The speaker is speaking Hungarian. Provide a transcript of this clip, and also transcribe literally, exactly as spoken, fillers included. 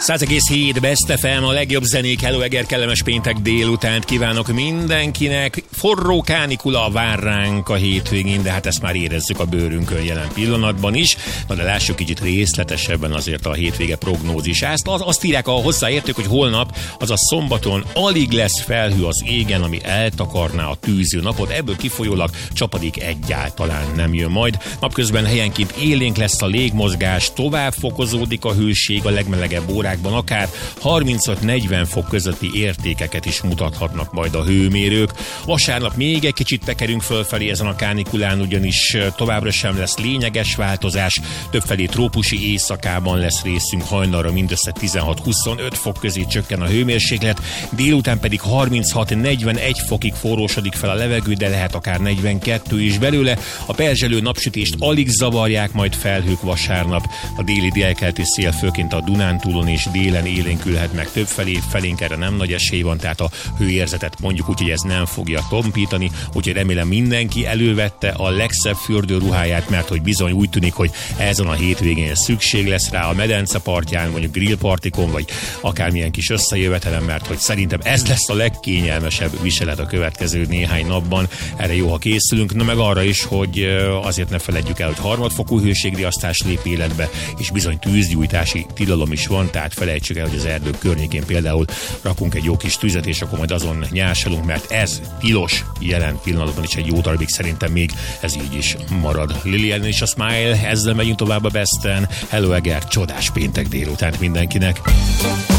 száz egész hét Best ef em, a legjobb zenék. Hello Eger, kellemes péntek délutánt kívánok mindenkinek. Forró kánikula vár ránk a hétvégén, de hát ezt már érezzük a bőrünkön jelen pillanatban is. Na de lássuk kicsit részletesebben azért a hétvége prognózisát. Azt írják a hozzáértők, hogy holnap, azaz szombaton alig lesz felhő az égen, ami eltakarná a tűző napot. Ebből kifolyólag csapadék egyáltalán nem jön majd. Napközben helyenként élénk lesz a légmozgás, tovább fokozódik a hőség, a legmelegebb órákban akár harmincöt-negyven fok közötti értékeket is mutathatnak majd a hőmérők. Vasárnap még egy kicsit tekerünk fölfelé ezen a kánikulán, ugyanis továbbra sem lesz lényeges változás. Többfelé trópusi éjszakában lesz részünk, hajnalra mindössze tizenhat-huszonöt fok közé csökken a hőmérséklet, délután pedig harminchat-negyvenegy fokig forrósodik fel a levegő, de lehet akár negyvenkettő is belőle. A perzselő napsütést alig zavarják majd felhők vasárnap. A déli délkeleti szél főként a Dunántúlon és délen élénkülhet meg többfelé, felénk erre nem nagy esély van, tehát a hőérzetet mondjuk úgy, hogy ez nem fogja tompítani, úgyhogy remélem mindenki elővette a legszebb fürdőruháját, mert hogy bizony úgy tűnik, hogy ezen a hétvégén szükség lesz rá a medence partján, mondjuk grillpartikon, vagy akármilyen kis összejövetelen, mert hogy szerintem ez lesz a legkényelmesebb viselet a következő néhány napban. Erre jó, ha készülünk, na meg arra is, hogy azért ne feledjük el, hogy harmadfokú hőségriasztás lép életbe, és bizony tűzgyújtási tilalom is van, tehát felejtsük el, hogy az erdők környékén például rakunk egy jó kis tüzet, és akkor majd azon nyásolunk, mert ez tilos jelen pillanatban is egy jó darabig, szerintem még ez így is marad. Lilian és a Smile, ezzel megyünk tovább a Besten. Hello Eger, csodás péntek délután mindenkinek!